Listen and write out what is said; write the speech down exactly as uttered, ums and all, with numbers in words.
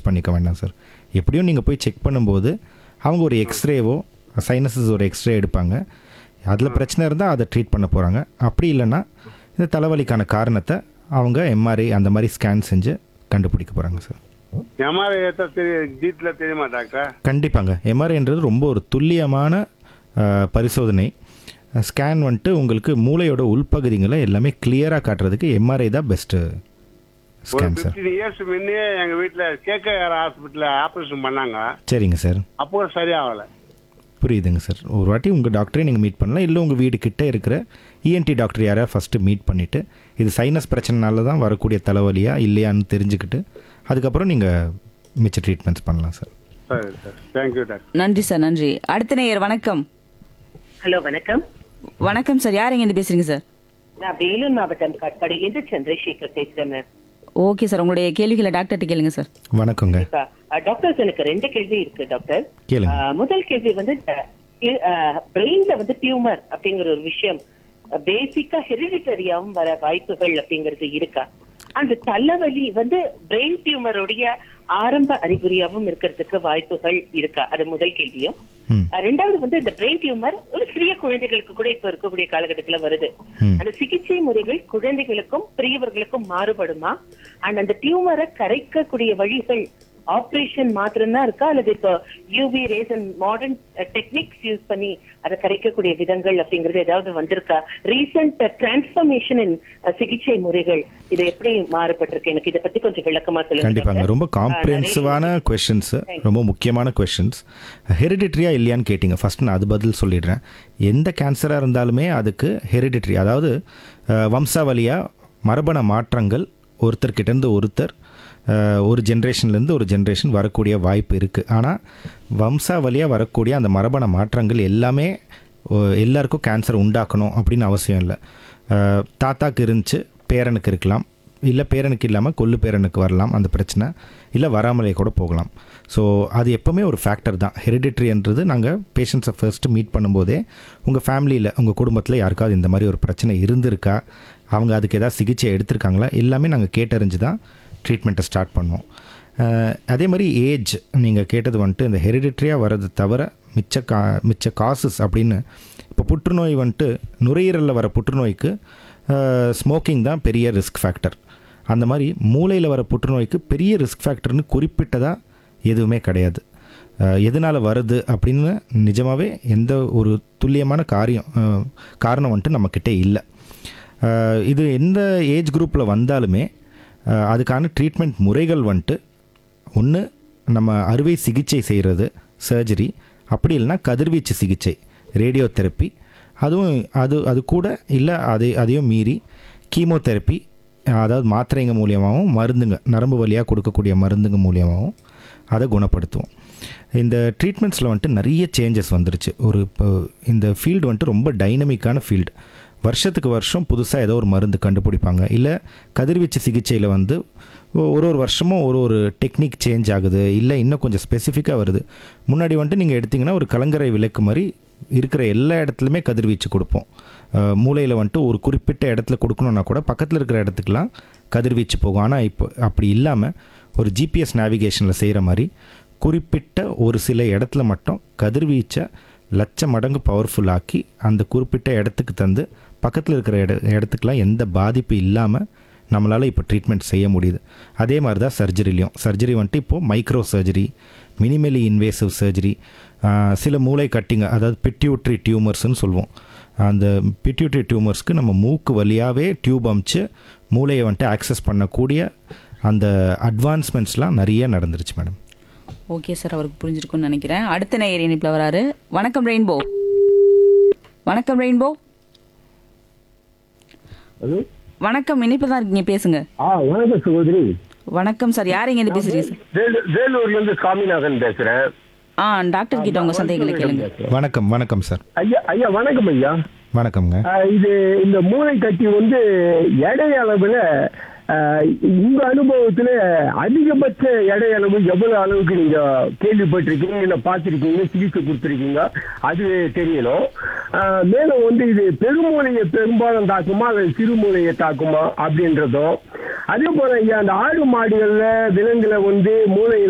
Confuse பண்ணிக்க வேண்டாம் sir. எப்படியும் நீங்கள் போய் செக் பண்ணும்போது அவங்க ஒரு எக்ஸ்ரேவோ சைனஸஸ் ஒரு எக்ஸ்ரே எடுப்பாங்க. அதில் பிரச்சனை இருந்தால் அதை ட்ரீட் பண்ண போகிறாங்க. அப்படி இல்லைன்னா இந்த தலைவலிக்கான காரணத்தை அவங்க எம்ஆர்ஐ அந்த மாதிரி ஸ்கேன் செஞ்சு கண்டுபிடிக்க போகிறாங்க சார். எம்ஆர்ஐ ஏற்ற டீட்டெயிலாக தெரியுமா டாக்டர்? கண்டிப்பாங்க. எம்ஆர்ஐன்றது ரொம்ப ஒரு துல்லியமான பரிசோதனை. ஸ்கேன் வந்துட்டு உங்களுக்கு மூளையோட உள்பகுதிகளை எல்லாமே கிளியராக காட்டுறதுக்கு எம்ஆர்ஐ தான் best scan sir. Fifteen years முன்னே எங்கள் வீட்டில் கேகேஆர் ஹாஸ்பிட்டலில் ஆப்ரேஷன் பண்ணாங்க. சரிங்க சார். அப்போ சரியாகலை. புரியுதுங்க சார். ஒரு வாட்டி உங்கள் டாக்டரே நீங்கள் மீட் பண்ணலாம், இல்லை உங்கள் வீடு கிட்டே இருக்கிற இஎன்டி டாக்டர் யாரையா ஃபஸ்ட்டு மீட் பண்ணிவிட்டு இது சைனஸ் பிரச்சனைனால தான் வரக்கூடிய தலைவலியா இல்லையான்னு தெரிஞ்சுக்கிட்டு அதுக்கப்புறம் நீங்கள் மிச்ச ட்ரீட்மெண்ட்ஸ் பண்ணலாம் சார். சரி சார், தேங்க்யூ டாக்டர். நன்றி சார், நன்றி. அடுத்த நேயர் வணக்கம். ஹலோ வணக்கம். வணக்கம் சார், யார் எங்கேருந்து பேசுறீங்க சார்? நான் வேலூர் மாவட்டம் காட்பாடியிலிருந்து சந்திரசேகர் பேசுறேன். ஓகே சார், உங்களுடைய கேள்விகளை டாக்டர்கிட்ட கேளுங்க சார். வணக்கங்க டாக்டர். எனக்கு ரெண்டு கேள்வி இருக்கு டாக்டர். கேளுங்க. முதல் கேள்வி வந்து பிரெயின்ல வந்து டியூமர் அப்படிங்கிற ஒரு விஷயம் பேசிக்கா ஹெரிடிட்டரியாவும் வர வாய்ப்புகள் அப்படிங்கிறது இருக்கா? அந்த தலைவலி வந்து பிரெயின் டியூமருடைய ஆரம்ப அறிகுறியாவும் இருக்கிறதுக்கு வாய்ப்புகள் இருக்கா? அது முதல் கேள்வியும். ரெண்டாவது வந்து இந்த பிரெயின் டியூமர் ஒரு சிறிய குழந்தைகளுக்கு கூட இப்ப இருக்கக்கூடிய காலகட்டத்துல வருது. அந்த சிகிச்சை முறைகள் குழந்தைகளுக்கும் பெரியவர்களுக்கும் மாறுபடுமா? அண்ட் அந்த டியூமரை கரைக்கக்கூடிய வழிகள் ஆபரேஷன் மாத்திரம் தான் இருக்கா, அல்லது இப்போ UV rays and modern techniques use பண்ணி அதை கரைக்கக்கூடிய விதங்கள் அப்படிங்கிறது ஏதாவது வந்திருக்கா? ரீசெண்ட் டிரான்ஸ்ஃபர்மேஷன் இன் சிகிச்சை முறைகள் இது எப்படி மாறுபட்டிருக்கு? எனக்கு இதை பத்தி கொஞ்சம் விளக்கமா சொல்லுங்க. கண்டிப்பாங்க. ரொம்ப காம்ப்ரிஹென்சிவான கொஸ்டின்ஸ், ரொம்ப முக்கியமான கொஸ்டின்ஸ். ஹெரிடிட்ரியா இல்லையான்னு கேட்டிங்க. ஃபர்ஸ்ட் நான் அது பதில் சொல்லிடுறேன். எந்த கேன்சராக இருந்தாலுமே அதுக்கு ஹெரிடிட்ரி, அதாவது வம்சாவளியாக மரபணு மாற்றங்கள் ஒருத்தர்கிட்டேருந்து ஒருத்தர் ஒரு ஜென்ரேஷன்லேருந்து ஒரு ஜென்ரேஷன் வரக்கூடிய வாய்ப்பு இருக்குது. ஆனால் வம்சாவளியாக வரக்கூடிய அந்த மரபணு மாற்றங்கள் எல்லாமே எல்லாருக்கும் கேன்சர் உண்டாக்கணும் அப்படின்னு அவசியம் இல்லை. தாத்தாக்கு இருந்துச்சு பேரனுக்கு இருக்கலாம், இல்லை பேரனுக்கு இல்லாமல் கொல்லு பேரனுக்கு வரலாம் அந்த பிரச்சனை, இல்லை வராமலே கூட போகலாம். ஸோ அது எப்போவுமே ஒரு ஃபேக்டர் தான். ஹெரிடிட்ரின்றது நாங்கள் பேஷண்ட்ஸை ஃபர்ஸ்ட்டு மீட் பண்ணும்போதே உங்கள் ஃபேமிலியில் உங்கள் குடும்பத்தில் யாருக்காவது இந்த மாதிரி ஒரு பிரச்சனை இருந்திருக்கா, அவங்க அதுக்கு ஏதாவது சிகிச்சை எடுத்திருக்காங்களா, எல்லாமே நாங்கள் கேட்டறிஞ்சு தான் ட்ரீட்மெண்ட்டை ஸ்டார்ட் பண்ணுவோம். அதே மாதிரி ஏஜ் நீங்கள் கேட்டது வந்துட்டு இந்த ஹெரிடிட்ரியாக வர்றது தவிர மிச்ச கா மிச்ச காசஸ் அப்படின்னு இப்போ புற்றுநோய் வந்துட்டு நுரையீரலில் வர புற்றுநோய்க்கு ஸ்மோக்கிங் தான் பெரிய ரிஸ்க் ஃபேக்டர். அந்த மாதிரி மூளையில் வர புற்றுநோய்க்கு பெரிய ரிஸ்க் ஃபேக்டர்னு குறிப்பிட்டதாக எதுவுமே கிடையாது. எதனால் வருது அப்படின்னு நிஜமாகவே எந்த ஒரு துல்லியமான காரியம் காரணம் வந்துட்டு நம்மக்கிட்டே இல்லை. இது எந்த ஏஜ் குரூப்பில் வந்தாலுமே அதுக்கான ட்ரீட்மெண்ட் முறைகள் வந்துட்டு ஒன்று நம்ம அறுவை சிகிச்சை செய்கிறது, சர்ஜரி, அப்படி இல்லைனா கதிர்வீச்சு சிகிச்சை, ரேடியோ தெரப்பி, அதுவும் அது அது கூட இல்லை அதை அதையும் மீறி கீமோதெரப்பி, அதாவது மாத்திரைங்க மூலியமாகவும் மருந்துங்க நரம்பு வழியாக கொடுக்கக்கூடிய மருந்துங்க மூலியமாகவும் அதை குணப்படுத்துவோம். இந்த ட்ரீட்மெண்ட்ஸில் வந்துட்டு நிறைய சேஞ்சஸ் வந்துருச்சு. ஒரு இப்போ இந்த ஃபீல்டு வந்துட்டு ரொம்ப டைனமிக்கான ஃபீல்டு. வருஷத்துக்கு வருஷம் புதுசாக ஏதோ ஒரு மருந்து கண்டுபிடிப்பாங்க. இல்லை கதிர்வீச்சு சிகிச்சையில் வந்து ஒரு ஒரு வருஷமும் ஒரு ஒரு டெக்னிக் சேஞ்ச் ஆகுது, இல்லை இன்னும் கொஞ்சம் ஸ்பெசிஃபிக்காக வருது. முன்னாடி வந்துட்டு நீங்கள் எடுத்திங்கன்னா ஒரு கலங்கரை விளக்கு மாதிரி இருக்கிற எல்லா இடத்துலையுமே கதிர்வீச்சு கொடுப்போம். மூளையில் வந்துட்டு ஒரு குறிப்பிட்ட இடத்துல கொடுக்கணுன்னா கூட பக்கத்தில் இருக்கிற இடத்துக்குலாம் கதிர்வீச்சு போகும். ஆனால் இப்போ அப்படி இல்லாமல் ஒரு ஜிபிஎஸ் நேவிகேஷனில் செய்கிற மாதிரி குறிப்பிட்ட ஒரு சில இடத்துல மட்டும் கதிர்வீச்சை லட்ச மடங்கு பவர்ஃபுல்லாக்கி அந்த குறிப்பிட்ட இடத்துக்கு தந்து பக்கத்தில் இருக்கிற இட இடத்துக்குலாம் எந்த பாதிப்பு இல்லாமல் நம்மளால் இப்போ ட்ரீட்மெண்ட் செய்ய முடியுது. அதே மாதிரி தான் சர்ஜரிலையும். சர்ஜரி வந்துட்டு இப்போது micro surgery, minimally invasive surgery, சில மூளை கட்டிங்க, அதாவது பிட்யூட்ரி டியூமர்ஸ்ன்னு சொல்லுவோம். அந்த பிட்யூட்ரி டியூமர்ஸ்க்கு நம்ம மூக்கு வழியாகவே டியூப் அமிச்சு மூளையை வந்துட்டு ஆக்சஸ் பண்ணக்கூடிய அந்த அட்வான்ஸ்மெண்ட்ஸ்லாம் நிறைய நடந்துருச்சு மேடம். ஓகே சார், அவருக்கு புரிஞ்சிருக்குன்னு நினைக்கிறேன். அடுத்த நேயர் இணைப்பில் வராரு. வணக்கம் ரெயின்போ. வணக்கம் ரெயின்போ. வணக்கம், இணைப்பில் தான் இருக்கீங்க, பேசுங்க. வணக்கம் சகோதரி. வணக்கம் சார், யார் எங்க பேசுறீங்க சார்? வேலூர்ல இருந்து சாமிநாதன் பேசுறேன். ஆ டாக்டர் கிட்ட உங்க சந்தேகங்களை கேளுங்க. வணக்கம். வணக்கம் சார். ஐயா ஐயா வணக்கம் ஐயா. வணக்கம்ங்க. இது இந்த மூளை கட்டி வந்து எடை அளவுல உங்க அனுபவத்துல அதிகபட்ச எடை அளவு எவ்வளவு அளவுக்கு நீங்க கேள்விப்பட்டிருக்கீங்க, இல்ல பாத்திருக்கீங்க, சிகிச்சை கொடுத்துருக்கீங்க, அது தெரியணும். மேலும் வந்து இது பெருமூளையை பெரும்பாலும் தாக்குமா அல்லது சிறுமூளையை தாக்குமா அப்படின்றதும், அதே போல அந்த ஆடு மாடுகள்ல விலங்குல வந்து மூளை